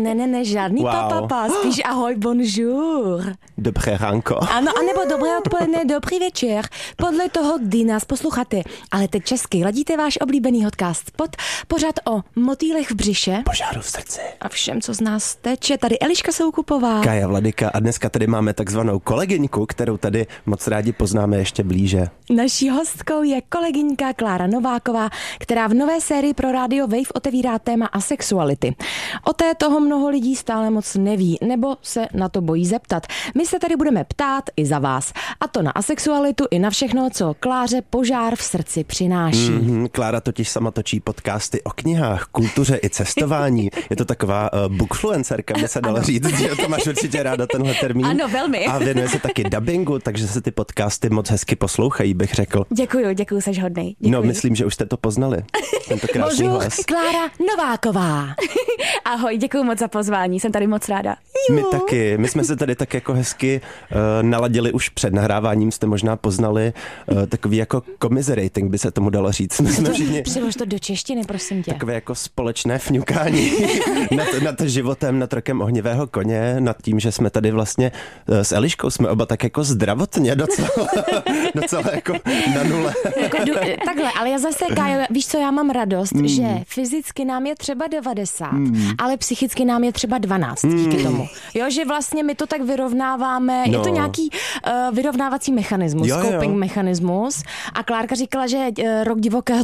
Ne, žádný papa, spíš ahoj, bonjour. Dobré ránko. Ano, anebo dobré odpoledne, dobrý večer. Podle toho, kdy nás posloucháte. Ale teď česky, ladíte váš oblíbený podcast pořád o motýlech v břiše. Požáru v srdci. A všem, co z nás teče. Tady Eliška Soukupová. Kaja Vladyka a dneska tady máme takzvanou kolegyňku, kterou tady moc rádi poznáme ještě blíže. Naší hostkou je kolegyňka Klára Nováková, která v nové sérii pro Radio Wave otevírá téma asexuality. O té toho mnoho lidí stále moc neví, nebo se na to bojí zeptat. My se tady budeme ptát i za vás. A to na asexualitu i na všechno, co Kláře požár v srdci přináší. Klára totiž sama točí podcasty o knihách, kultuře i cestování. Je to taková bookfluencerka, by se dalo říct, že to máš určitě ráda tenhle termín. Ano, velmi. A věnuje se taky dabingu, takže se ty podcasty moc hezky poslouchají, bych řekl. Děkuju, seš hodnej. Děkuju. No, myslím, že už jste to poznali. Tento krásný hlas. Klára Nováková. Ahoj, děkuju moc za pozvání, jsem tady moc ráda. My taky. My jsme se tady tak jako hezky naladili už před nahráváním, jste možná poznali takový jako commiserating, by se tomu dalo říct. Přilož to do češtiny, prosím tě. Takové jako společné fňukání nad životem, nad rokem ohnivého koně, nad tím, že jsme tady vlastně s Eliškou, jsme oba tak jako zdravotně docela jako na nule. Takhle, ale já zase, Kájo, víš co, já mám radost, že fyzicky nám je třeba 90, ale psychicky nám je třeba 12 díky tomu. Jo, že vlastně my to tak vyrovnáváme, je to nějaký vyrovnávací mechanismus, coping mechanismus a Klárka říkala, že rok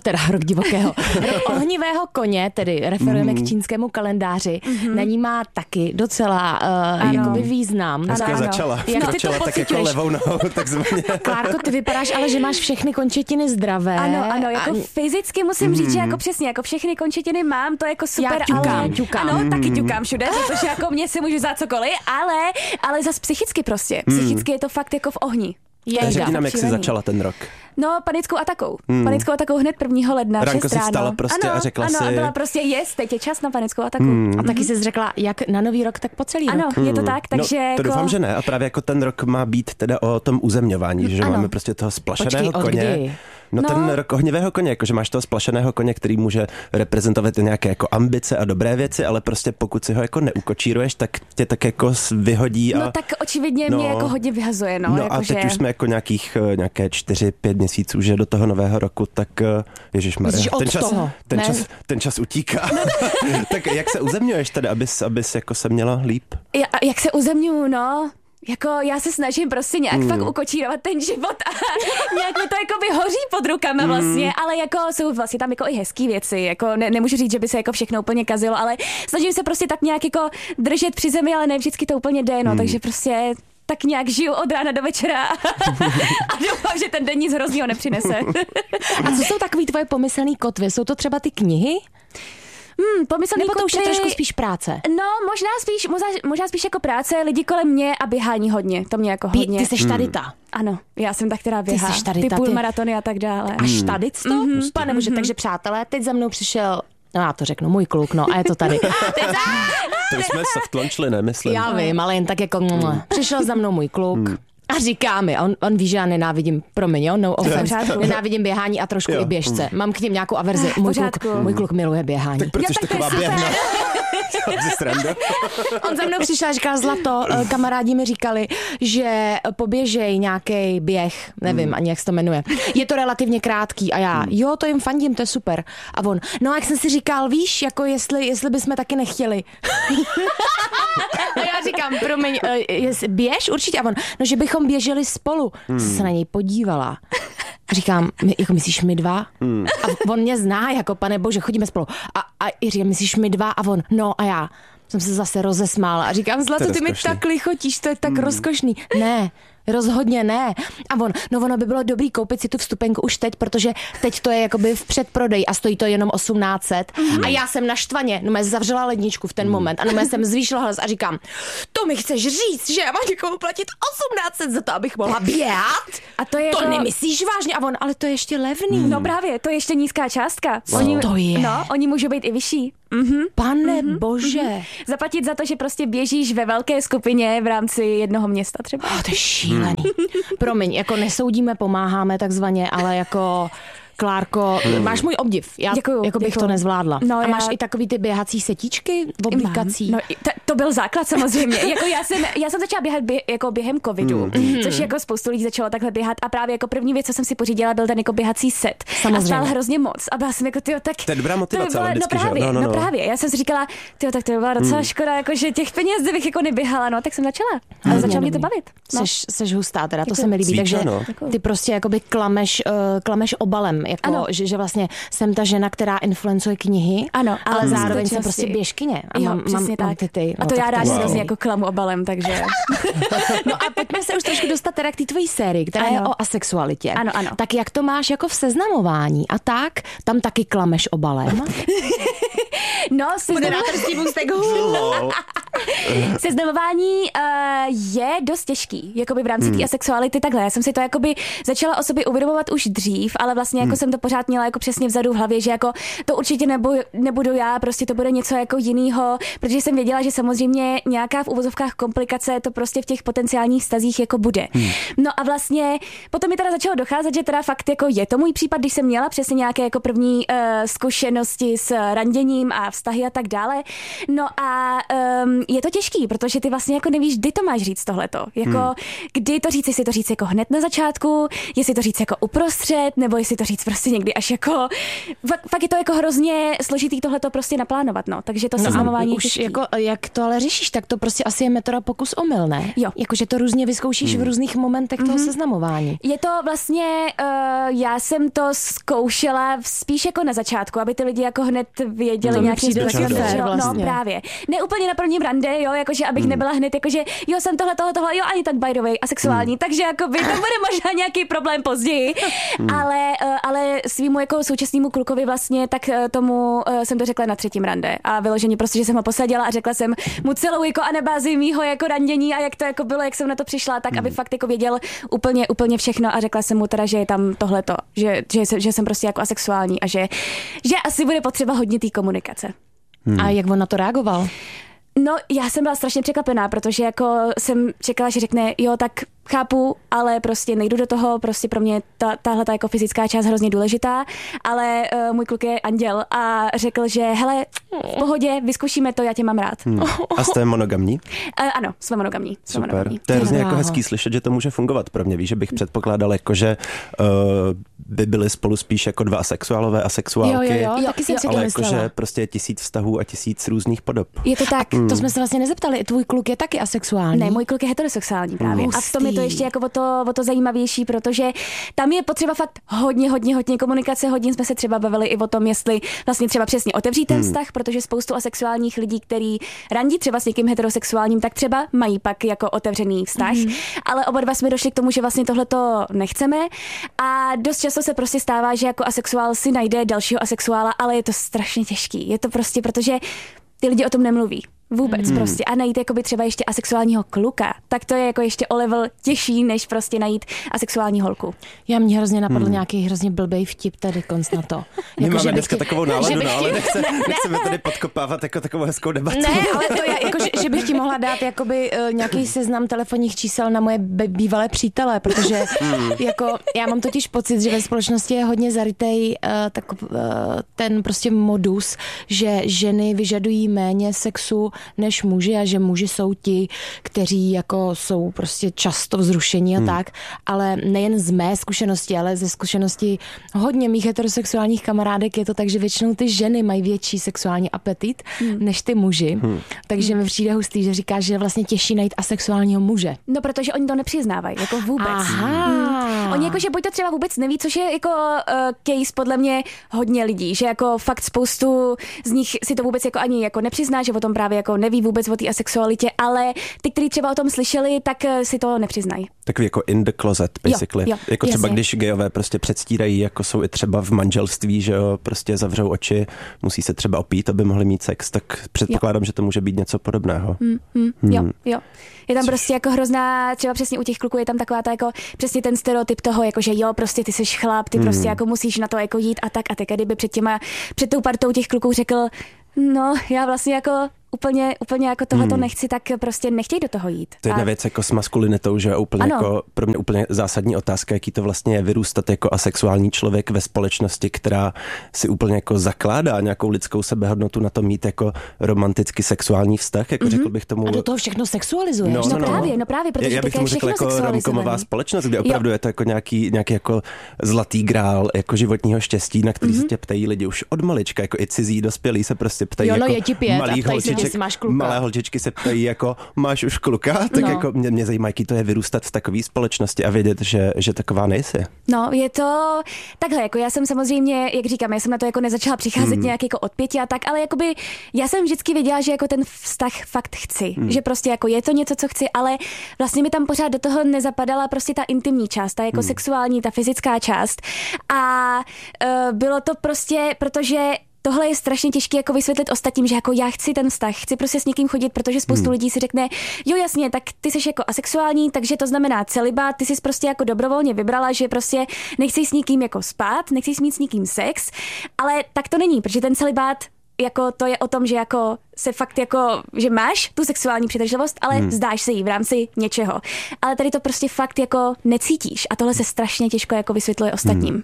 ohnivého koně, tedy referujeme k čínskému kalendáři, na ní má taky docela jakoby význam. Dneska začala, vkročila tak jako levou nohou, takzvaně. Klárko, ty vypadáš, ale že máš všechny končetiny zdravé. Ano, jako fyzicky musím říct, že jako přesně, jako všechny končetiny mám, to je jako super, já ťukám. Ano, taky ťukám všude, protože jako mě si můžu za cokoliv, ale zas psychicky prostě. Psychicky je to fakt jako v ohni. Řekni nám, jak jsi začala ten rok. No, panickou atakou. Panickou atakou hned 1. ledna, Ranko 6 ráno. si vstala prostě a řekla si... Ano, byla prostě teď je čas na panickou ataku. A taky jsi řekla, jak na nový rok, tak po celý rok. Ano, je to tak, takže no, to jako... doufám, že ne. A právě jako ten rok má být teda o tom uzemňování, že máme prostě toho splašeného koně. Kdy? No ten rok ohnivého koně, jakože máš toho splašeného koně, který může reprezentovat nějaké jako ambice a dobré věci, ale prostě pokud si ho jako neukočíruješ, tak tě tak jako vyhodí. No tak očividně mě jako hodně vyhazuje. No jako a teď už jsme jako nějaké 4-5 měsíců, že do toho nového roku, tak ježišmarja, ten čas utíká. Tak jak se uzemňuješ teda, abys jako se měla líp? Jak se uzemňuju, no? Jako já se snažím prostě nějak fakt ukočírovat ten život a nějak mi to jako vyhoří pod rukama vlastně, ale jako jsou vlastně tam jako i hezký věci, jako nemůžu říct, že by se jako všechno úplně kazilo, ale snažím se prostě tak nějak jako držet při zemi, ale ne vždycky to úplně jde, no, takže prostě tak nějak žiju od rána do večera a doufám, že ten den nic hroznýho nepřinese. A co jsou takový tvoje pomyslný kotvy? Jsou to třeba ty knihy? Pomyslný nebo to už je kotvy... trošku spíš práce? No, možná spíš jako práce, lidi kolem mě a běhání hodně. To mě jako hodně. Ty seš tady ta. Ano, já jsem ta, která běhá. Ty seš tady ty půlmaratony a tak dále. Až tady to? Pane bože, takže přátelé, teď za mnou přišel, no já to řeknu, můj kluk, no a je to tady. To už jsme soft launchli, nemyslím. Já vím, ale jen tak jako přišel za mnou můj kluk. A říká mi, on ví, že já nenávidím, promiň, jo, no offense, nenávidím běhání a trošku i běžce. Mám k něm nějakou averzi. Můj kluk miluje běhání. Tak proč jsi taková běhna? On za mnou přišel a říkal, Zlato, kamarádi mi říkali, že poběžej nějaký běh, nevím ani jak se to jmenuje. Je to relativně krátký a já, jo, to jim fandím, to je super. A on, no jak jsem si říkal, víš, jako jestli bychom taky nechtěli. A já říkám, promiň, běž určitě. A on, no že bychom běželi spolu. Jsem se na něj podívala. A říkám, jako myslíš my dva? A on mě zná, jako pane bože, chodíme spolu. A říkám, myslíš my dva? A on, no a já jsem se zase rozesmála. A říkám, Zlato, ty mi tak lichotíš, to je tak rozkošný. Ne, rozhodně ne. A ono by bylo dobrý koupit si tu vstupenku už teď, protože teď to je jakoby v předprodeji a stojí to jenom 1800. A já jsem naštvaně, no zavřela ledničku v ten moment a no jsem zvýšila hlas a říkám, to mi chceš říct, že já mám někomu platit 1800 za to, abych mohla běhat? A to je to nemyslíš vážně? A on, ale to je ještě levný. No právě, to je ještě nízká částka. To je. No, oni můžou být i vyšší. Pane bože. Zaplatit za to, že prostě běžíš ve velké skupině v rámci jednoho města třeba. To je šílený. Promiň, jako nesoudíme, pomáháme takzvaně, ale jako Klárko, máš můj obdiv. Já jako bych to nezvládla. No, a máš i takový ty běhací setíčky v oblíkací? No, to byl základ samozřejmě. Jako já jsem začala běhat jako během covidu, což jako spoustu lidí začalo takhle běhat a právě jako první věc, co jsem si pořídila, byl ten jako běhací set. Samozřejmě. A stál hrozně moc. A byla jsem jako, tak... To je dobrá motivace, ale vždycky, no právě. Já jsem si říkala, tak to byla docela škoda, jako, že těch peněz bych jako neběhala, no, tak jsem začala. Ale začala mě to bavit. No. Seš hustá, teda, to se mi líbí, takže ty prostě jakoby klameš obalem, jako, že vlastně jsem ta žena, která influencuje knihy, ale zároveň jsem prostě běžkyně. A mám ty. A to já ráda hrozně jako klamu obalem, takže... No a pojďme se už trošku dostat teda k té tvojí sérii, která je o asexualitě. Ano. Tak jak to máš jako v seznamování a tak, tam taky klameš obalem? No, seznamování je dost těžký, jakoby v rámci té asexuality takhle. Já jsem si to jakoby začala o sobě uvědomovat už dřív, ale vlastně jako jsem to pořád měla jako přesně vzadu v hlavě, že jako to určitě nebudu já, prostě to bude něco jako jinýho, protože jsem věděla, že samozřejmě nějaká v uvozovkách komplikace to prostě v těch potenciálních vztazích jako bude. No a vlastně potom mi teda začalo docházet, že teda fakt jako je to můj případ, když jsem měla přesně nějaké jako první zkušenosti s randěním a vztahy a tak dále. No a je to těžký, protože ty vlastně jako nevíš, kdy to máš říct tohleto. Jako kdy to říct, jestli to říct jako hned na začátku, jestli to říct jako uprostřed, nebo jestli to říct prostě někdy až jako fakt je to jako hrozně složitý tohleto prostě naplánovat, no. Takže to seznamování už jako jak to ale řešíš, tak to prostě asi je metoda pokus omyl, ne? Jo. Jakože to různě vyzkoušíš v různých momentech toho seznamování. Je to vlastně já jsem to zkoušela spíš jako na začátku, aby ty lidi jako hned věděli nějakým způsobem. Vlastně. No právě. Ne úplně na prvním rande, jo, jakože abych nebyla hned jakože jo, jsem tohle, jo, ani tak by the way, asexuální, takže jakoby to bude možná nějaký problém později. Ale svýmu jako současnému klukovi vlastně tak tomu jsem to řekla na třetím rande a vyloženě prostě, že jsem ho posadila a řekla jsem mu celou jako anabázi mýho jako randění a jak to jako bylo, jak jsem na to přišla, tak aby fakt jako věděl úplně všechno a řekla jsem mu teda, že je tam tohleto, že jsem prostě jako asexuální a že asi bude potřeba hodně té komunikace. A jak on na to reagoval? No, já jsem byla strašně překvapená, protože jako jsem čekala, že řekne, jo, tak chápu, ale prostě nejdu do toho, prostě pro mě tahle jako fyzická část hrozně důležitá, ale můj kluk je anděl a řekl, že hele, v pohodě, vyzkoušíme to, já tě mám rád. A jste monogamní? Ano, jsme monogamní. Super. To je hrozně jako hezký slyšet, že to může fungovat pro mě. Víš, že bych předpokládal, jako, že by byli spolu spíš jako dva asexuálové, asexuálky, jo, taky jsem si to ale myslela. jakože prostě je 1000 vztahů a 1000 různých podob. Je to tak. To jsme se vlastně nezeptali. Tvůj kluk je taky asexuální? Ne, můj kluk je heterosexuální právě. A v tom je to ještě jako o to zajímavější, protože tam je potřeba fakt hodně komunikace, hodně jsme se třeba bavili i o tom, jestli vlastně třeba přesně otevřít ten vztah, protože spoustu asexuálních lidí, který randí třeba s někým heterosexuálním, tak třeba mají pak jako otevřený vztah, ale oba dva jsme došli k tomu, že vlastně tohleto nechceme a dost často se prostě stává, že jako asexuál si najde dalšího asexuála, ale je to strašně těžký. Je to prostě, protože ty lidi o tom nemluví. Vůbec prostě. A najít jakoby třeba ještě asexuálního kluka, tak to je jako ještě o level těžší, než prostě najít asexuální holku. Mě hrozně napadl nějaký hrozně blbej vtip tady konc na to. My jako, máme dneska takovou náladu, ale nechceme tady podkopávat jako takovou hezkou debatu. Ne, ale to je jako, že bych ti mohla dát jakoby nějaký seznam telefonních čísel na moje bývalé přítele, protože jako já mám totiž pocit, že ve společnosti je hodně zarytej ten prostě modus, že ženy vyžadují méně sexu než muži a že muži jsou ti, kteří jako jsou prostě často vzrušení a tak, ale nejen z mé zkušenosti, ale ze zkušenosti hodně mých heterosexuálních kamarádek je to tak, že většinou ty ženy mají větší sexuální apetit než ty muži. Takže mi přijde hustý, že říkáš, že je vlastně těžší najít asexuálního muže. No, protože oni to nepřiznávají, jako vůbec. Oni jako, že buď to třeba vůbec neví, což je jako case podle mě hodně lidí, že jako fakt spoustu z nich si to vůbec jako ani jako nepřizná, že o tom právě jako neví vůbec o té asexualitě, ale ty, kteří třeba o tom slyšeli, tak si to nepřiznají. Takový jako in the closet, basically. Jo, jako třeba jasně. když gejové prostě předstírají, jako jsou i třeba v manželství, že jo, prostě zavřou oči, musí se třeba opít, aby mohli mít sex, tak předpokládám, že to může být něco podobného. Jo. Je tam prostě jako hrozná, třeba přesně u těch kluků je tam taková ta jako přesně ten stereotyp toho, jako že jo, prostě ty jsi chlap, ty prostě jako musíš na to jako jít a tak, kdyby před tou partou těch kluků řekl, no, já vlastně jako úplně jako tohleto nechci, tak prostě nechtěj do toho jít. To je jedna věc jako s maskulinitou, že úplně jako pro mě úplně zásadní otázka, jaký to vlastně je vyrůstat jako asexuální člověk ve společnosti, která si úplně jako zakládá nějakou lidskou sebehodnotu na to mít jako romantický sexuální vztah, jako řekl bych tomu. A do toho všechno sexualizuješ. No právě, protože já bych tomu řekl jako romkomová společnost, kde opravdu je to jako nějaký jako zlatý grál jako životního štěstí, na který se tě ptají lidi už od malička, jako i cizí dospělí se prostě ptají jako je ti 5 malých holčiček, malé holčičky se ptají jako máš už kluka, tak jako mě zajímá, jaký to je vyrůstat v takové společnosti a vědět, že taková nejsi. No, je to takhle, jako já jsem samozřejmě, jak říkám, já jsem na to jako nezačala přicházet nějak jako od 5 a tak, ale jakoby já jsem vždycky věděla, že jako ten vztah fakt chci, že prostě jako je to něco, co chci, ale vlastně mi tam pořád do toho nezapadala prostě ta intimní část, ta jako sexuální, ta fyzická část a bylo to prostě, protože tohle je strašně těžké jako vysvětlit ostatním, že jako já chci ten vztah, chci prostě s někým chodit, protože spoustu lidí si řekne, jo jasně, tak ty jsi jako asexuální, takže to znamená celibát, ty jsi prostě jako dobrovolně vybrala, že prostě nechceš s nikým jako spát, nechceš mít s nikým sex, ale tak to není, protože ten celibát jako to je o tom, že jako se fakt jako, že máš tu sexuální přitažlivost, ale vzdáš se jí v rámci něčeho. Ale tady to prostě fakt jako necítíš a tohle se strašně těžko jako vysvětluje ostatním.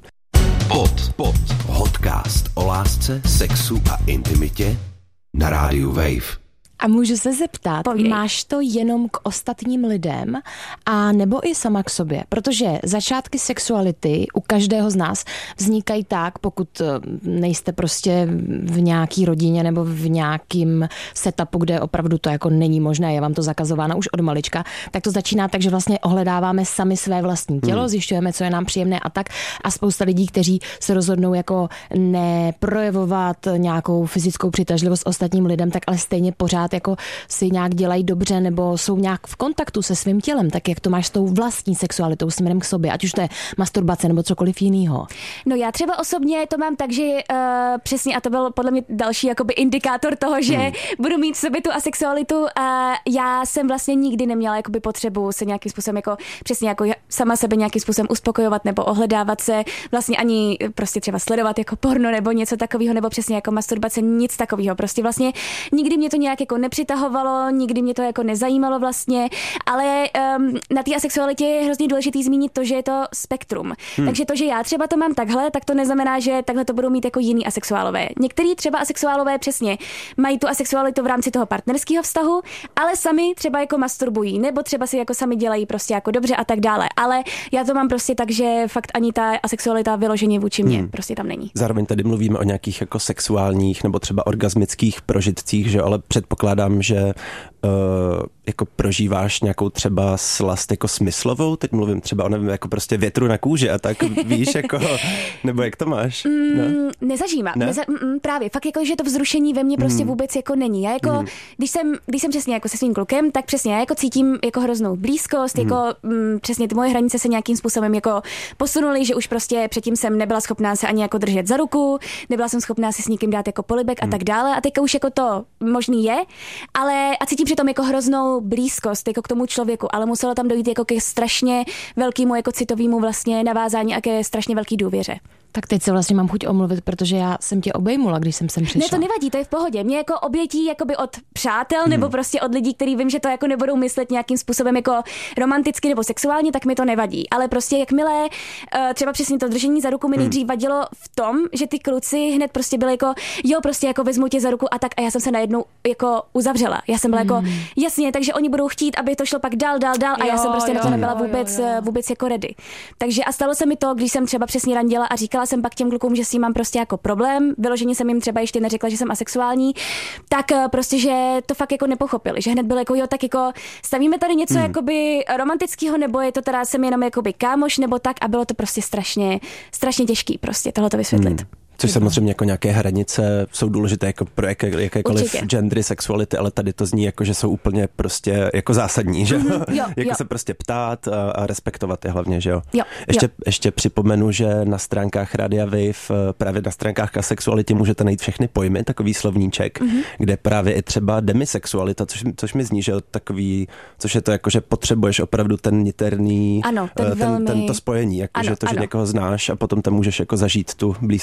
Podcast o lásce, sexu a intimitě na rádiu Wave. A můžu se zeptat, máš to jenom k ostatním lidem a nebo i sama k sobě? Protože začátky sexuality u každého z nás vznikají tak, pokud nejste prostě v nějaký rodině nebo v nějakým setupu, kde opravdu to jako není možné, je vám to zakazováno už od malička, tak to začíná tak, že vlastně ohledáváme sami své vlastní tělo, zjišťujeme, co je nám příjemné a tak. A spousta lidí, kteří se rozhodnou jako neprojevovat nějakou fyzickou přitažlivost ostatním lidem, tak ale stejně pořád jako si nějak dělají dobře nebo jsou nějak v kontaktu se svým tělem, tak jak to máš s tou vlastní sexualitou směrem k sobě, ať už to je masturbace nebo cokoliv jiného. No já třeba osobně to mám tak, že přesně, a to byl podle mě další jakoby indikátor toho, že budu mít v sobě tu asexualitu a já jsem vlastně nikdy neměla jakoby potřebu se nějakým způsobem jako přesně jako sama sebe nějakým způsobem uspokojovat nebo ohledávat se, vlastně ani prostě třeba sledovat jako porno nebo něco takového, nebo přesně jako masturbace, nic takového. Prostě vlastně nikdy mě to nějak jako nepřitahovalo, nikdy mě to jako nezajímalo vlastně, ale na té asexualitě je hrozně důležitý zmínit to, že je to spektrum. Takže to, že já třeba to mám takhle, tak to neznamená, že takhle to budou mít jako jiný asexuálové. Některý třeba asexuálové přesně mají tu asexualitu v rámci toho partnerského vztahu, ale sami třeba jako masturbují, nebo třeba si jako sami dělají prostě jako dobře a tak dále. Ale já to mám prostě tak, že fakt ani ta asexualita vyloženě vůči mně prostě tam není. Zároveň tady mluvíme o nějakých jako sexuálních nebo třeba orgasmických prožitcích, že ale předpokládám, že jako prožíváš nějakou třeba slast jako smyslovou, teď mluvím třeba o nevím, jako prostě větru na kůži a tak víš, jako, nebo jak to máš? Ne? Nezažívám. Právě, fakt jako, že to vzrušení ve mně prostě vůbec jako není. Já jako, když jsem přesně jako se svým klukem, tak přesně já jako cítím jako hroznou blízkost, jako přesně ty moje hranice se nějakým způsobem jako posunuly, že už prostě předtím jsem nebyla schopná se ani jako držet za ruku, nebyla jsem schopná si s někým dát jako polibek a tak dále a teďka už jako to možný je, ale a cítím přitom jako hroznou blízkost jako k tomu člověku, ale muselo tam dojít jako ke strašně velkému jako citovému vlastně navázání a ke strašně velký důvěře. Tak teď se vlastně mám chuť omluvit, protože já jsem tě obejmula, když jsem sem přišla. Ne, to nevadí, to je v pohodě. Mě jako obětí jakoby od přátel nebo prostě od lidí, kteří vím, že to jako nebudou myslet nějakým způsobem jako romanticky nebo sexuálně, tak mi to nevadí. Ale prostě jakmile třeba přesně to držení za ruku mi nejdřív vadilo v tom, že ty kluci hned prostě byli jako jo, prostě jako vezmu tě za ruku a tak a já jsem se najednou jako uzavřela. Já jsem byla jako jasně, takže oni budou chtít, aby to šlo pak dál a já jsem prostě na to nebyla vůbec jako ready. Takže a stalo se mi to, když jsem třeba přesně randila a říkala jsem pak těm klukům, že s tím mám prostě jako problém, vyloženě jsem jim třeba ještě neřekla, že jsem asexuální, tak prostě, že to fakt jako nepochopili, že hned bylo jako jo, tak jako stavíme tady něco jakoby romantického, nebo je to teda jsem jenom jakoby kámoš, nebo tak a bylo to prostě strašně těžký prostě tohleto vysvětlit. Což samozřejmě jako nějaké hranice jsou důležité jako pro jakékoliv gendery, sexuality, ale tady to zní jako, že jsou úplně prostě jako zásadní, že jako se prostě ptát a respektovat je hlavně, že jo. Ještě připomenu, že na stránkách Rádia Wave, právě na stránkách asexualitě můžete najít všechny pojmy, takový slovníček, kde právě i třeba demisexualita, což mi zní, že takový, což je to jako, že potřebuješ opravdu ten niterný, ano, tento spojení, jako, že to, že někoho znáš a potom tam můžeš jako zažít tu blízkost.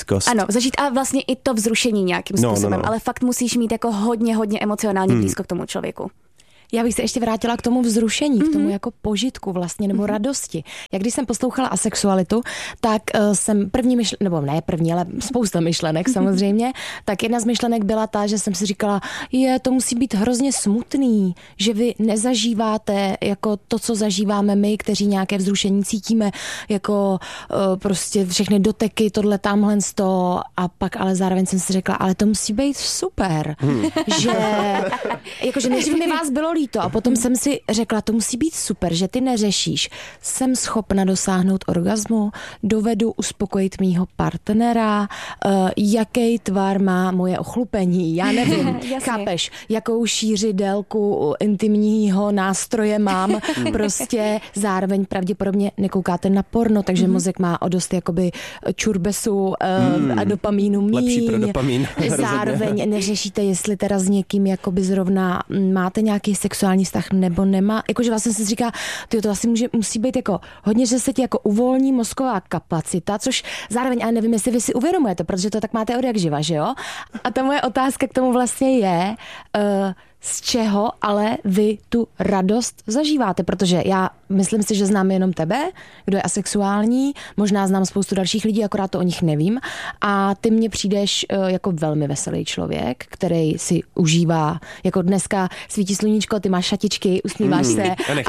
Ano, zažít a vlastně i to vzrušení nějakým způsobem, ale fakt musíš mít jako hodně emocionálně blízko k tomu člověku. Já bych se ještě vrátila k tomu vzrušení, k tomu jako požitku vlastně, nebo radosti. Jak když jsem poslouchala asexualitu, tak jsem ale spousta myšlenek samozřejmě, tak jedna z myšlenek byla ta, že jsem si říkala, to musí být hrozně smutný, že vy nezažíváte jako to, co zažíváme my, kteří nějaké vzrušení cítíme, jako prostě všechny doteky, tohle, tamhle sto, a pak ale zároveň jsem si řekla, ale to musí být super, že jakože nejdřív mi vás bylo líto a potom jsem si řekla, to musí být super, že ty neřešíš. Jsem schopna dosáhnout orgazmu, dovedu uspokojit mýho partnera, jaký tvar má moje ochlupení, já nevím, chápeš, jakou šíři, délku intimního nástroje mám, prostě zároveň pravděpodobně nekoukáte na porno, takže mozek má o dost jakoby čurbesu a dopamínu míň. Lepší pro dopamín. Zároveň neřešíte, jestli teda s někým jakoby zrovna máte nějaký sexuální vztah nebo nemá. Jakože vlastně si říká, to asi musí být jako hodně, že se ti jako uvolní mozková kapacita, což zároveň, ale nevím, jestli vy si uvědomujete, protože to tak máte od jak živa, že jo? A ta moje otázka k tomu vlastně je, z čeho ale vy tu radost zažíváte, protože já myslím si, že znám jenom tebe, kdo je asexuální, možná znám spoustu dalších lidí, akorát to o nich nevím, a ty mně přijdeš jako velmi veselý člověk, který si užívá, jako dneska svítí sluníčko, ty máš šatičky, usmíváš se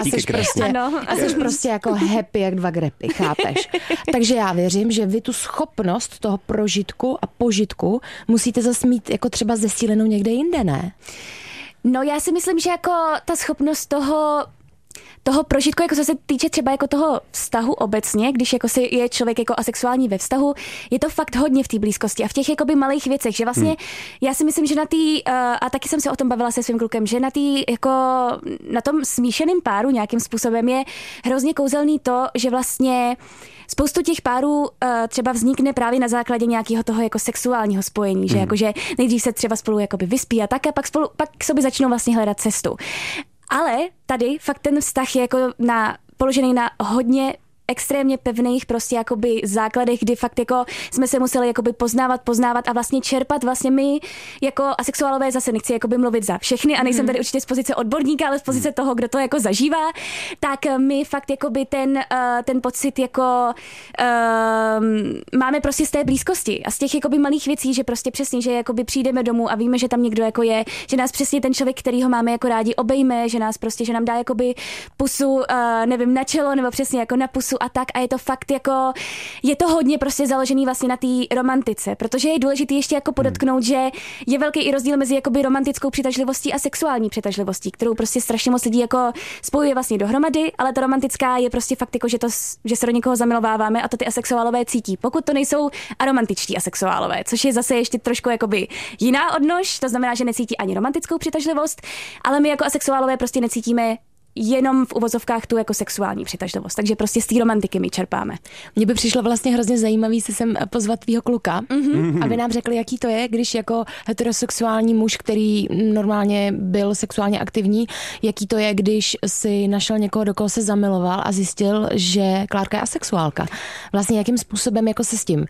a jsi prostě jako happy jak dva grepy, chápeš? Takže já věřím, že vy tu schopnost toho prožitku a požitku musíte zase mít jako třeba zesílenou někde jinde, ne? No já si myslím, že jako ta schopnost toho prožitku, jako co se týče třeba jako toho vztahu obecně, když jako je člověk jako asexuální ve vztahu, je to fakt hodně v té blízkosti a v těch jakoby malých věcech, že vlastně já si myslím, že a taky jsem se o tom bavila se svým klukem, že na tom smíšeném páru nějakým způsobem je hrozně kouzelný to, že vlastně spoustu těch párů třeba vznikne právě na základě nějakého toho jako sexuálního spojení, že jakože nejdřív se třeba spolu jakoby vyspí a tak a pak k sobě začnou vlastně hledat cestu. Ale tady fakt ten vztah je jako položený na hodně extrémně pevných prostě jakoby základech, kdy fakt jako jsme se museli jakoby poznávat a vlastně čerpat vlastně my jako asexuálové, zase nechci jakoby mluvit za všechny a nejsem tady určitě z pozice odborníka, ale z pozice toho, kdo to jako zažívá, tak my fakt jakoby ten pocit jako máme prostě z té blízkosti a z těch jakoby malých věcí, že prostě přesně, že jakoby přijdeme domů a víme, že tam někdo jako je, že nás přesně ten člověk, kterýho máme jako rádi, obejme, že nám dá jakoby pusu, nevím, na čelo nebo přesně jako na pusu a tak, a je to fakt jako, je to hodně prostě založený vlastně na té romantice, protože je důležité ještě jako podotknout, že je velký i rozdíl mezi jakoby romantickou přitažlivostí a sexuální přitažlivostí, kterou prostě strašně moc lidí jako spojuje vlastně dohromady, ale ta romantická je prostě fakt jako, že se do někoho zamilováváme a to ty asexuálové cítí. Pokud to nejsou aromantičtí asexuálové, což je zase ještě trošku jakoby jiná odnož, to znamená, že necítí ani romantickou přitažlivost, ale my jako asexuálové prostě necítíme jenom v uvozovkách tu jako sexuální přitažlivost. Takže prostě z té romantiky my čerpáme. Mně by přišlo vlastně hrozně zajímavý se sem pozvat tvýho kluka, aby nám řekl, jaký to je, když jako heterosexuální muž, který normálně byl sexuálně aktivní, jaký to je, když si našel někoho, do koho se zamiloval a zjistil, že Klárka je asexuálka. Vlastně jakým způsobem jako se s tím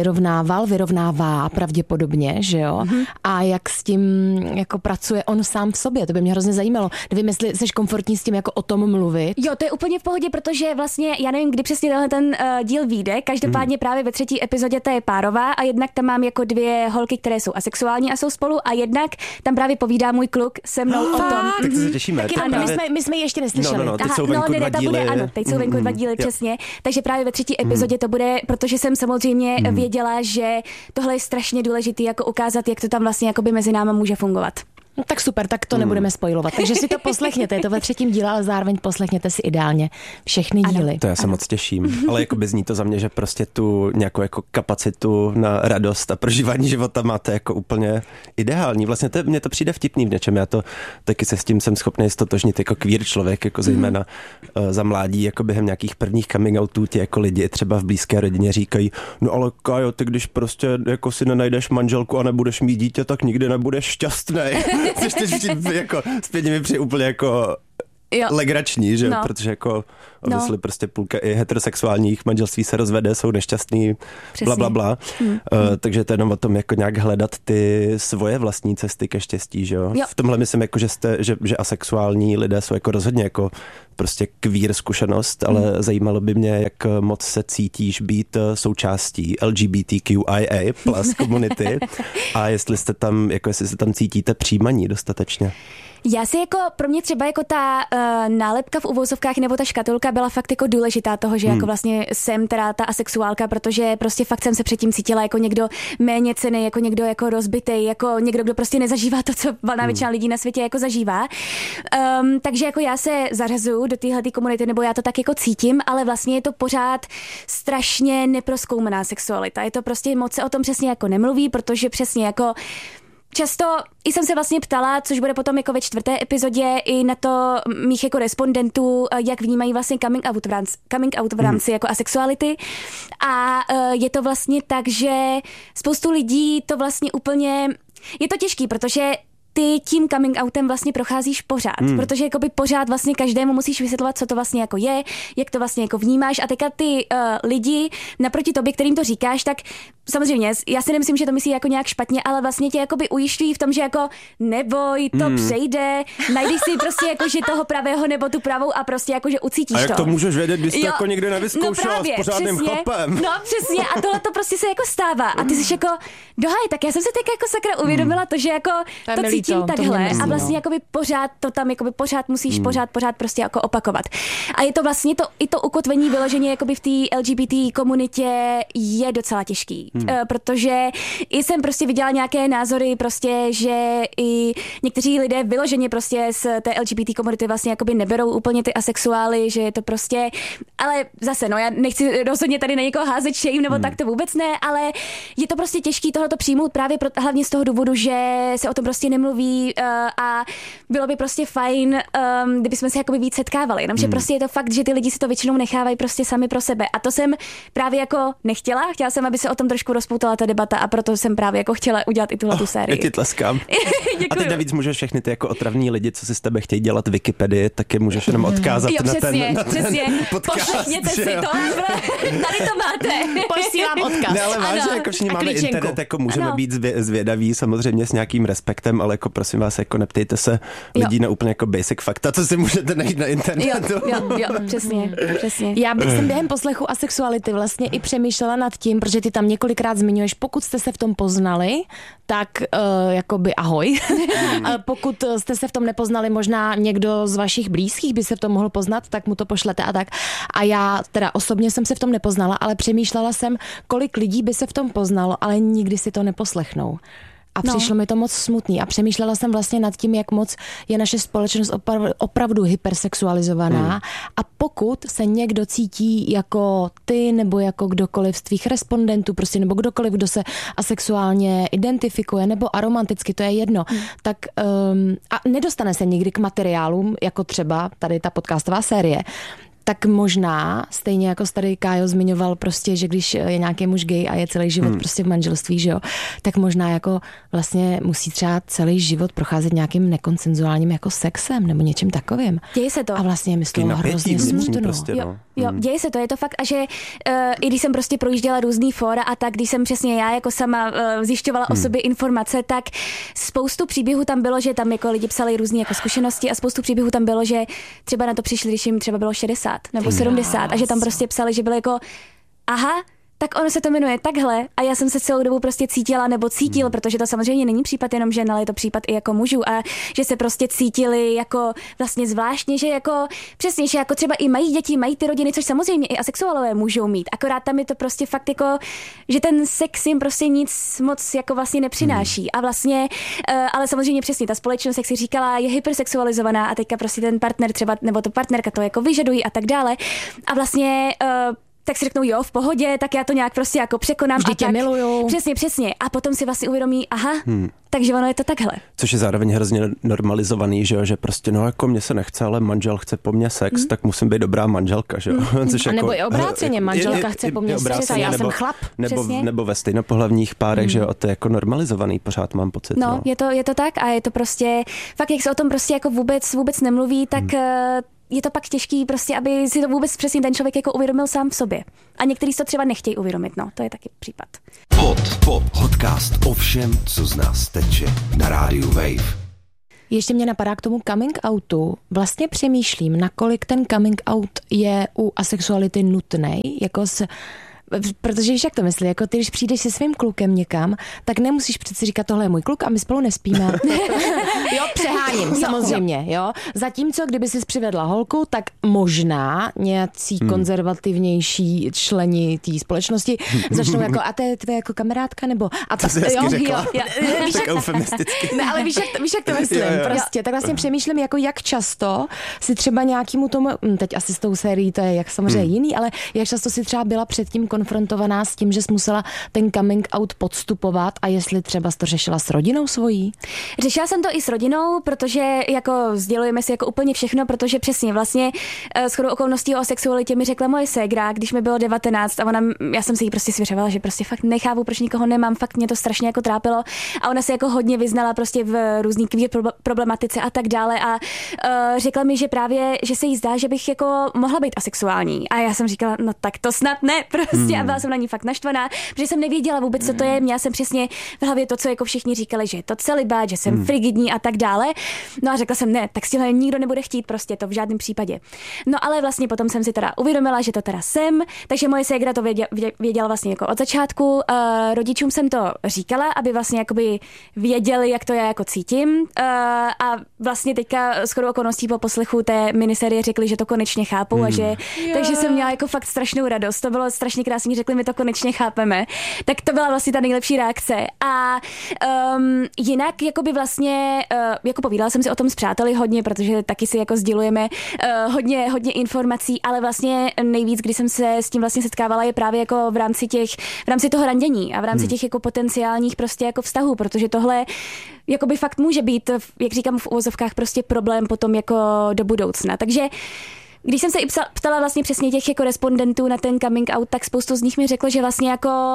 vyrovnává pravděpodobně, že jo? A jak s tím jako pracuje on sám v sobě. To by mě hrozně zajímalo. Nevím, jestli jsi komfortní s tím jako o tom mluvit. Jo, to je úplně v pohodě, protože vlastně já nevím, kdy přesně ten díl vyjde. Každopádně právě ve 3. epizodě ta je párová a jednak tam mám jako 2 holky, které jsou asexuální a jsou spolu a jednak tam právě povídá můj kluk se mnou o tom. Tak to se těšíme. My jsme ji ještě neslyšeli. Teď jsou venku 2 díly. Ano, teď jsou venku 2 díly, přesně. Takže právě ve 3. epizodě to bude, protože jsem samozřejmě věděla, že tohle je strašně důležitý jako ukázat, jak to tam vlastně jakoby mezi náma může fungovat. No tak super, tak to nebudeme spojovat. Takže si to poslechněte, je to ve 3. díle, ale zároveň poslechněte si ideálně všechny díly. Ano. To já se moc těším. Ale jako zní to za mě, že prostě tu nějakou jako kapacitu na radost a prožívání života máte jako úplně ideální. Vlastně mně to přijde vtipný v něčem. Já to taky se s tím jsem schopný stotožnit jako queer člověk, jako zejména za mládí, jako během nějakých prvních coming outů ti jako lidi třeba v blízké rodině říkají, no ale Kájo, ty když prostě jako si nenajdeš manželku a nebudeš mít dítě, tak nikdy nebudeš šťastný. Což teď jako zpětně mi přijde úplně jako legrační, že jo, protože jako obvykle prostě půlka i heterosexuálních manželství se rozvede, jsou nešťastný, blablabla. Takže to je jenom o tom jako nějak hledat ty svoje vlastní cesty ke štěstí, že jo. V tomhle myslím jako, že asexuální lidé jsou jako rozhodně jako prostě queer zkušenost, ale zajímalo by mě, jak moc se cítíš být součástí LGBTQIA plus komunity a jestli se tam cítíte přijímaní dostatečně. Já si jako, pro mě třeba jako ta nálepka v uvozovkách nebo ta škatulka byla fakt jako důležitá toho, že jako vlastně jsem teda ta asexuálka, protože prostě fakt jsem se předtím cítila jako někdo méně cenný, jako někdo jako rozbitej, jako někdo, kdo prostě nezažívá to, co valná většina lidí na světě jako zažívá. Takže jako já se zařazuju do téhletý komunity, nebo já to tak jako cítím, ale vlastně je to pořád strašně neprozkoumaná sexualita. Je to prostě moc se o tom přesně jako nemluví, protože přesně jako často i jsem se vlastně ptala, což bude potom jako ve 4. epizodě i na to mých jako respondentů, jak vnímají vlastně coming out v rámci jako asexuality. A je to vlastně tak, že spoustu lidí to vlastně úplně, je to těžký, protože ty tím coming outem vlastně procházíš pořád, protože jakoby pořád vlastně každému musíš vysvětlovat, co to vlastně jako je, jak to vlastně jako vnímáš a teďka ty lidi naproti tobě, kterým to říkáš, tak samozřejmě, já si nemyslím, že to myslí jako nějak špatně, ale vlastně tě jakoby ujišťují v tom, že jako neboj, to přejde, najdeš si prostě jako, že toho pravého nebo tu pravou a prostě jako, že ucítíš to. A jak to můžeš vědět, když jsi to jako někde nevyzkoušela s pořádným chlapem? No přesně a tohle to prostě se jako stává a ty jsi jako, dohaj, tak já jsem se teď jako sakra uvědomila to, že jako to cítím takhle a vlastně jakoby pořád to tam jakoby pořád musíš pořád prostě jako opakovat. A je to vlastně i to ukotvení vyloženě jakoby v té LGBT komunitě je docela těžký. Protože jsem prostě viděla nějaké názory prostě, že i někteří lidé vyloženě prostě z té LGBT komunity vlastně jakoby neberou úplně ty asexuály, že je to prostě, ale zase, no já nechci rozhodně tady na někoho házet shame nebo tak to vůbec ne, ale je to prostě těžký tohleto přijmout právě hlavně z toho důvodu, že se o tom prostě nemluví a bylo by prostě fajn, kdyby jsme se jakoby víc setkávali, jenomže prostě je to fakt, že ty lidi si to většinou nechávají prostě sami pro sebe a to jsem právě jako nechtěla jsem, aby se o tom trošku rozpoutala ta debata a proto jsem právě jako chtěla udělat i tuhletu sérii. Já ti tleskám. A teď navíc můžeš všechny ty jako otravní lidi, co si s tebe chtějí dělat Wikipedii, tak je můžeš jenom odkázat na ten podcast. Poslechněte si to, tady to máte. Posílám odkaz. Ne, ale vážně, jako všichni máme internet, jako můžeme být zvědaví samozřejmě s nějakým respektem, ale jako prosím vás, jako neptejte se lidí na úplně jako basic fakta, co si můžete najít na internetu. Jo, přesně. Já jsem během poslechu asexuality vlastně i přemýšlela nad tím, protože ty tam několikrát zmiňuješ, pokud jste se v tom poznali, tak jakoby ahoj. Pokud jste se v tom nepoznali, možná někdo z vašich blízkých by se v tom mohl poznat, tak mu to pošlete a tak. A já teda osobně jsem se v tom nepoznala, ale přemýšlela jsem, kolik lidí by se v tom poznalo, ale nikdy si to neposlechnou. A přišlo mi to moc smutný a přemýšlela jsem vlastně nad tím, jak moc je naše společnost opravdu hypersexualizovaná a pokud se někdo cítí jako ty nebo jako kdokoliv z tvých respondentů, prostě nebo kdokoliv, kdo se asexuálně identifikuje nebo aromanticky, to je jedno, tak a nedostane se nikdy k materiálům, jako třeba tady ta podcastová série, tak možná, stejně jako tady Kájo zmiňoval prostě, že když je nějaký muž gay a je celý život prostě v manželství, že jo, tak možná jako vlastně musí třeba celý život procházet nějakým nekonsenzuálním jako sexem nebo něčím takovým. Děje se to. A vlastně mi z toho hrozně smutno. Prostě, Jo, děje se to, je to fakt a že i když jsem prostě projížděla různý fóra a tak, když jsem přesně já jako sama zjišťovala o sobě informace, tak spoustu příběhů tam bylo, že tam jako lidi psali různé jako zkušenosti a spoustu příběhů tam bylo, že třeba na to přišli, když jim třeba bylo 60 nebo 70 a že tam prostě psali, že bylo jako aha, tak ono se to jmenuje takhle a já jsem se celou dobu prostě cítila nebo cítil, protože to samozřejmě není případ jenom žen, ale je to případ i jako mužů a že se prostě cítili jako vlastně zvláštně, že jako přesně, že jako třeba i mají děti, mají ty rodiny, což samozřejmě i asexuálové můžou mít, akorát tam je to prostě fakt jako, že ten sex jim prostě nic moc jako vlastně nepřináší a vlastně, ale samozřejmě přesně ta společnost, jak si říkala, je hypersexualizovaná a teďka prostě ten partner třeba nebo to partnerka to jako vyžadují a tak dále a vlastně tak si řeknou jo, v pohodě, tak já to nějak prostě jako překonám. Vždyť tě milujou. Přesně. A potom si vlastně uvědomí, aha, takže ono je to takhle. Což je zároveň hrozně normalizovaný, že prostě no jako mě se nechce, ale manžel chce po mně sex, tak musím být dobrá manželka, že jo. A nebo i obráceně, manželka chce po mně sex a já jsem chlap. Nebo ve stejnopohlavních párech, že jo, to je jako normalizovaný, pořád mám pocit. No. Je to tak a je to prostě, fakt jak se o tom prostě jako vůbec nemluví, tak je to pak těžký prostě, aby si to vůbec přesně ten člověk jako uvědomil sám v sobě. A některý si to třeba nechtějí uvědomit, no, to je taky případ. Podcast o všem, co z nás teče na rádiu Wave. Ještě mě napadá k tomu coming outu. Vlastně přemýšlím, nakolik ten coming out je u asexuality nutnej, protože víš, jak to myslí, jako ty, když přijdeš se svým klukem někam, tak nemusíš přeci říkat, tohle je můj kluk a my spolu nespíme. Jo, přeháním, samozřejmě, jo. Zatímco, kdyby jsi přivedla holku, tak možná nějací konzervativnější členi té společnosti začnou jako, a to je jako kamarádka, nebo... A to jsi hezky řekla. Víš, tak eufemisticky. Ne, ale víš, jak to myslím, prostě. Tak vlastně přemýšlím, jako jak často si třeba nějakému tomu, teď asi s tou sérií, to je jak samozřejmě jiný, ale jak často si třeba byla předtím konfrontovaná s tím, že jsi musela ten coming out podstupovat a jestli třeba jsi to řešila s rodinou svojí? Řešila jsem to i s rodinou, protože jako sdělujeme si jako úplně všechno, protože přesně vlastně shodou okolností o sexualitě mi řekla moje ségra, když mi bylo 19 a já jsem si jí prostě svěřovala, že prostě fakt nechápu, proč nikoho nemám, fakt mě to strašně jako trápilo a ona se jako hodně vyznala prostě v různý queer problematice a tak dále a řekla mi, že právě, že se jí zdá, že bych jako mohla být asexuální a já jsem říkala, no tak to snad ne, prostě a byla jsem na ní fakt naštvaná, protože jsem nevěděla vůbec, co to je, měla jsem přesně v hlavě to, co jako všichni říkali, že je to celibát, že jsem frigidní a tak dále. No a řekla jsem, ne, tak s tímhle nikdo nebude chtít prostě to v žádném případě. No ale vlastně potom jsem si teda uvědomila, že to teda jsem, takže moje ségra to věděla vlastně jako od začátku. Rodičům jsem to říkala, aby vlastně jakoby věděli, jak to já jako cítím. A vlastně teďka shodou okolností po poslechu té miniserie řekli, že to konečně chápou a že takže jsem měla jako fakt strašnou radost. To bylo strašně krásně, řekli mi to konečně chápeme. Tak to byla vlastně ta nejlepší reakce. A jinak jakoby vlastně jako povídala jsem si o tom s přáteli hodně, protože taky si jako sdělujeme hodně informací, ale vlastně nejvíc, když jsem se s tím vlastně setkávala, je právě jako v rámci toho randění a v rámci těch jako potenciálních prostě jako vztahů, protože tohle jakoby fakt může být, jak říkám v uvozovkách, prostě problém potom jako do budoucna. Takže když jsem se i ptala vlastně přesně těch jako respondentů na ten coming out, tak spoustu z nich mi řeklo, že vlastně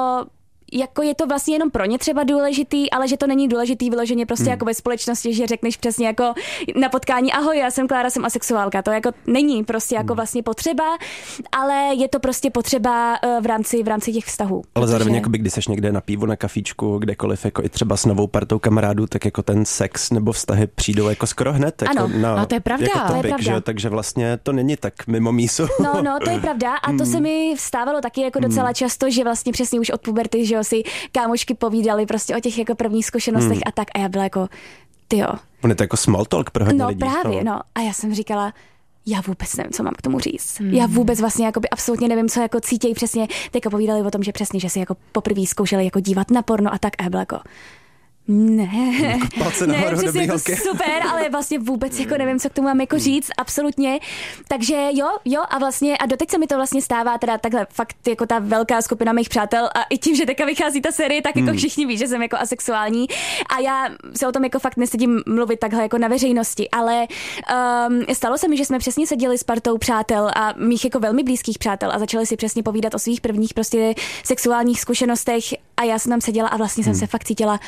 jako je to vlastně jenom pro ně třeba důležitý, ale že to není důležitý vyloženě prostě jako ve společnosti, že řekneš přesně jako na potkání ahoj, já jsem Klára, jsem asexuálka. To jako není prostě jako vlastně potřeba, ale je to prostě potřeba v rámci těch vztahů. Ale zároveň jakoby, když seš někde na pivu, na kafičku, kdekoliv, jako i třeba s novou partou kamarádů, tak jako ten sex nebo vztahy přijdou jako skoro hned. Jako ano, to je pravda. Jako to je pravda. Že? Takže vlastně to není tak mimo mísu. No, to je pravda a to se mi stávalo taky jako docela často, že vlastně přesně už od puberty, že jo, si kámošky povídali prostě o těch jako prvních zkušenostech a tak a já byla jako, tyjo. On je to jako small talk pro hodně lidí. Právě, no. A já jsem říkala, já vůbec nevím, co mám k tomu říct. Já vůbec vlastně jakoby absolutně nevím, co jako cítějí přesně. Teďka povídali o tom, že přesně, že si jako poprvé zkoušeli jako dívat na porno a tak a já byla jako, ne, přesně jako super, ale vlastně vůbec jako nevím, co k tomu mám jako říct, absolutně. Takže jo a vlastně a doteď se mi to vlastně stává teda takhle fakt jako ta velká skupina mých přátel a i tím, že teďka vychází ta série, tak jako všichni ví, že jsem jako asexuální a já se o tom jako fakt nestydím mluvit takhle jako na veřejnosti, ale stalo se mi, že jsme přesně seděli s partou přátel a mých jako velmi blízkých přátel a začali si přesně povídat o svých prvních prostě sexuálních zkušenostech a já jsem tam seděla a vlastně jsem se fakt cítila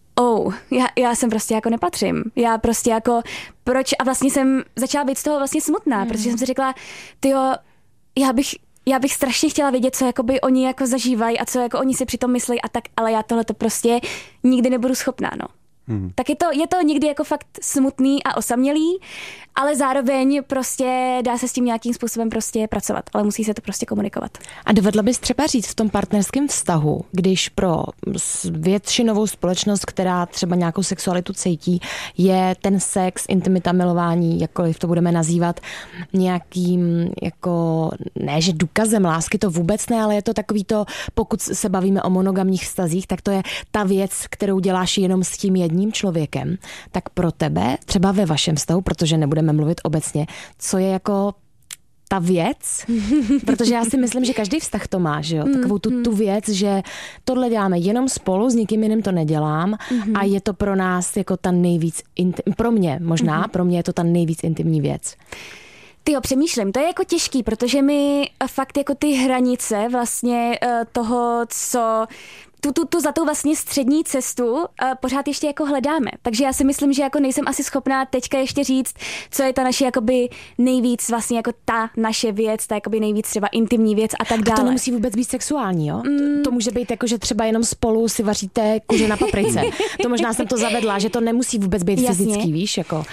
já jsem prostě jako nepatřím. Já prostě jako, proč? A vlastně jsem začala být z toho vlastně smutná, protože jsem si řekla, tyjo, já bych strašně chtěla vědět, co jakoby oni jako zažívají a co jako oni si přitom myslí a tak, ale já tohle to prostě nikdy nebudu schopná, no. Tak je to někdy jako fakt smutný a osamělý, ale zároveň prostě dá se s tím nějakým způsobem prostě pracovat, ale musí se to prostě komunikovat. A dovedla bys třeba říct v tom partnerském vztahu, když pro většinovou společnost, která třeba nějakou sexualitu cítí, je ten sex, intimita, milování, jakkoliv to budeme nazývat, nějakým jako, ne, že důkazem lásky, to vůbec ne, ale je to takový to, pokud se bavíme o monogamních vztazích, tak to je ta věc, kterou děláš jenom s tím jedním člověkem. Tak pro tebe, třeba ve vašem vztahu, protože nebudeme mluvit obecně, co je jako ta věc, protože já si myslím, že každý vztah to má, že jo? Takovou tu věc, že tohle děláme jenom spolu, s nikým jiným to nedělám a je to pro nás jako ta nejvíc, pro mě možná, pro mě je to ta nejvíc intimní věc. Tyjo, přemýšlím, to je jako těžký, protože my fakt jako ty hranice vlastně toho, co... Tu za tou vlastně střední cestu pořád ještě jako hledáme. Takže já si myslím, že jako nejsem asi schopná teďka ještě říct, co je ta naše jakoby nejvíc vlastně jako ta naše věc, ta jakoby nejvíc třeba intimní věc a tak dále. A to nemusí vůbec být sexuální, jo? To může být jako, že třeba jenom spolu si vaříte kuře na paprice. To možná jsem to zavedla, že to nemusí vůbec být fyzický, víš, jako...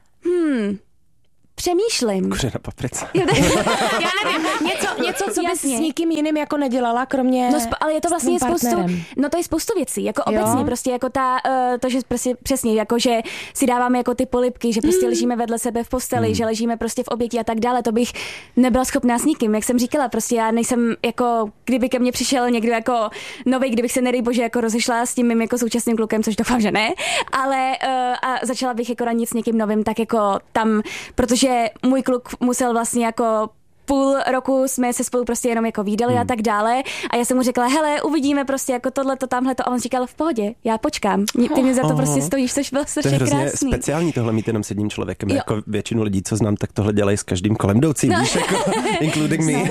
Přemýšlím. Kuře na paprice. Já nevím, něco, co bys s nikým jiným jako nedělala, kromě ale je to vlastně to je spoustu věcí, jako obecně prostě jako to, že prostě přesně, jako že si dáváme jako ty polibky, že prostě ležíme vedle sebe v posteli, že ležíme prostě v oběti a tak dále, to bych nebyla schopná s nikým, jak jsem říkala, prostě já nejsem jako, kdyby ke mně přišel někdo jako novej, kdybych se nedej bože jako rozešla s tím mým jako současným klukem, což doufám, že ne, ale a začala bych jako ranit s někým novým, tak jako tam, protože můj kluk musel vlastně jako půl roku jsme se spolu prostě jenom jako vídali a tak dále a já jsem mu řekla, hele, uvidíme prostě jako tohleto, tamhleto a on říkal v pohodě, já počkám. Ty mě za to prostě stojíš, což bylo strašně krásný. To je hrozně speciální tohle mít jenom s jedním člověkem, jako většinu lidí, co znám, tak tohle dělají s každým kolem jdoucím, víš, jako including me.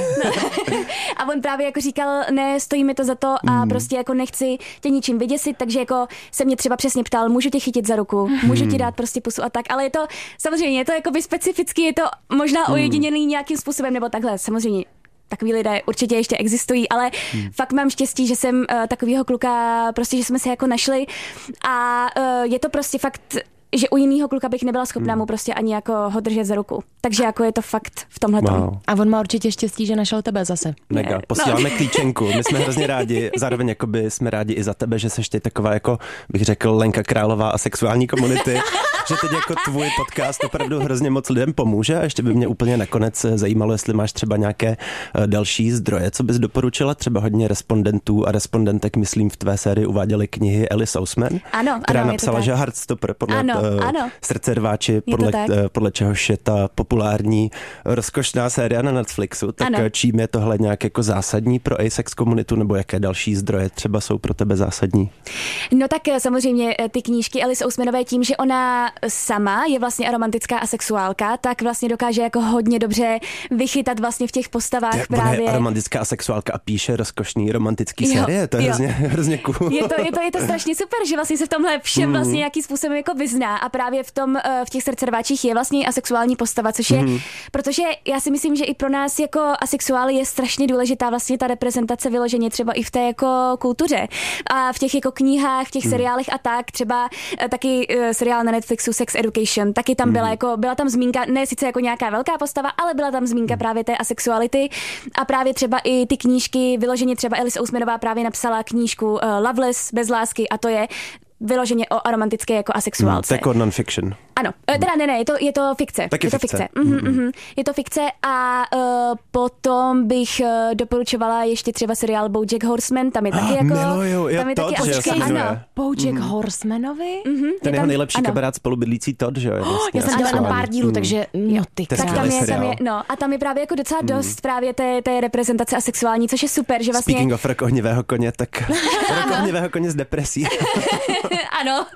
A on právě jako říkal, ne, stojí mi to za to a prostě jako nechci tě ničím vyděsit, takže jako se mě třeba přesně ptal, můžu tě chytit za ruku, můžu ti dát prostě pusu a tak, ale je to samozřejmě, je to jakoby specificky, je to možná ojediněný nějakým způsobem nebo takhle, samozřejmě. Takový lidé určitě ještě existují, ale fakt mám štěstí, že jsem takovýho kluka, prostě, že jsme se jako našli a je to prostě fakt, že u jiného kluka bych nebyla schopná mu prostě ani jako ho držet za ruku. Takže jako je to fakt v tomhle tom. A on má určitě štěstí, že našel tebe zase. Mega, posíláme klíčenku. My jsme hrozně rádi, zároveň jakoby jsme rádi i za tebe, že seš ty taková jako, bych řekl, Lenka Králová a sexuální komunity. Že teď jako tvůj podcast opravdu hrozně moc lidem pomůže a ještě by mě úplně nakonec zajímalo, jestli máš třeba nějaké další zdroje, co bys doporučila, třeba hodně respondentů a respondentek, myslím, v tvé sérii uváděly knihy Alice Oseman, která napsala, že Heartstopper podle Srdcerváči, podle čehož je ta populární rozkošná série na Netflixu, tak čím je tohle nějak jako zásadní pro asex komunitu, nebo jaké další zdroje třeba jsou pro tebe zásadní? No tak samozřejmě ty knížky Alice Osemanové tím, že ona sama je vlastně aromantická asexuálka, tak vlastně dokáže jako hodně dobře vychytat vlastně v těch postavách právě. Ona je aromantická asexuálka a píše rozkošný romantický série, to je hrozně cool. Je to strašně super, že vlastně se v tomhle všem vlastně nějakým způsobem jako vyzná a právě v těch Srdcerváčích je vlastně asexuální postava, což je, protože já si myslím, že i pro nás jako asexuály je strašně důležitá vlastně ta reprezentace vyloženě třeba i v té jako kultuře a v těch jako knihách, v těch seriálech a tak, třeba taky seriál na Netflixu Sex Education, taky tam byla tam zmínka, ne sice jako nějaká velká postava, ale byla tam zmínka právě té asexuality a právě třeba i ty knížky, vyloženě třeba Alice Osemanová právě napsala knížku Loveless, bez lásky a to je vyloženě o aromantické jako asexuálce. Jako non-fiction. Ano, teda ne, je to fikce. Taky je to fikce. Je to fikce a potom bych doporučovala ještě třeba seriál BoJack Horseman, tam je taky jako... Miluju, tam je taky ano. BoJack Horsemanovi? Ten jeho nejlepší kamarád spolubydlící Todd, že jo? Vlastně já jsem dělala pár dílů, takže ty tak tam je právě jako docela dost právě té reprezentace asexuální, což je super, že vlastně... Speaking of Rok ohnivého koně, tak Rok ohnivého koně z depresí. Ano.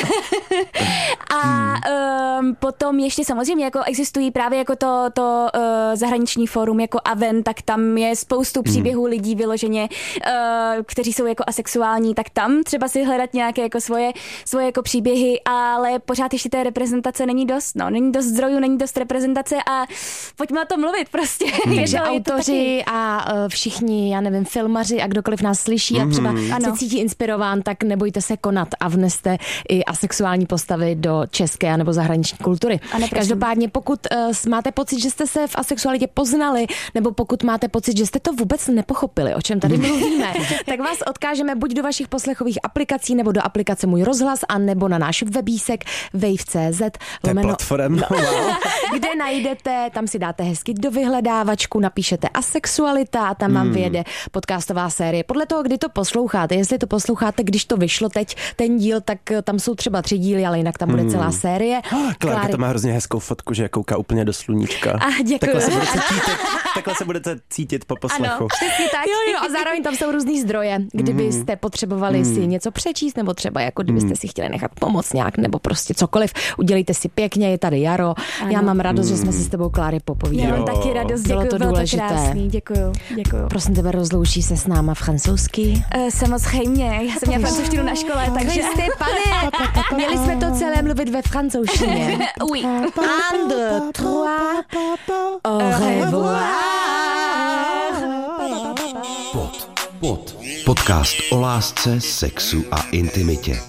A potom ještě samozřejmě jako existují právě jako to zahraniční fórum jako Aven, tak tam je spoustu příběhů lidí vyloženě, kteří jsou jako asexuální, tak tam třeba si hledat nějaké jako svoje jako příběhy, ale pořád ještě té reprezentace není dost, není dost zdrojů, není dost reprezentace a pojďme na to mluvit prostě. Takže autoři a všichni, já nevím, filmaři a kdokoliv nás slyší a třeba se cítí inspirován, tak nebojte se konat a vneste i asexuální postavy do české nebo zahraniční kultury. Každopádně, pokud máte pocit, že jste se v asexualitě poznali, nebo pokud máte pocit, že jste to vůbec nepochopili, o čem tady mluvíme, tak vás odkážeme buď do vašich poslechových aplikací, nebo do aplikace Můj rozhlas, a nebo na náš webísek wave.cz. To je platform. Kde najdete, tam si dáte hezky do vyhledávačku, napíšete asexualita a tam vám vyjede podcastová série. Podle toho, kdy to posloucháte, jestli to posloucháte, když to vyšlo teď, ten díl, díl, tak tam jsou třeba 3 díly, ale jinak tam bude celá série. Klárka to má hrozně hezkou fotku, že kouká úplně do sluníčka. Děkuju. Takhle se budete cítit po poslechu. Ano, přesně tak. Jo, a zároveň tam jsou různý zdroje, kdybyste potřebovali si něco přečíst, nebo třeba jako kdybyste si chtěli nechat pomoct nějak, nebo prostě cokoliv. Udělejte si pěkně, je tady Jaro. Ano. Já mám radost, že jsme si s tebou, Kláry, popovídali. Já mám taky radost, děkuju, bylo to důležité. Krásný, děkuju. Prosím tebe, rozloučí se s náma francouzsky? Samozřejmě, já jsem měla francouzštinu na škole, takže... Pane, měli jsme to celé mluvit ve francouzštině. Oui. 1, 2, 3, au revoir. Podcast o lásce, sexu a intimitě.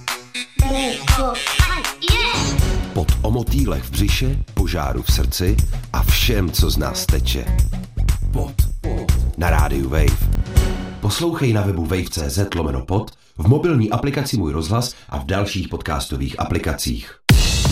Pod o motýlech v břiše, požáru v srdci a všem, co z nás teče. Pod. Na rádiu Wave. Poslouchej na webu wave.cz/pod, v mobilní aplikaci Můj rozhlas a v dalších podcastových aplikacích.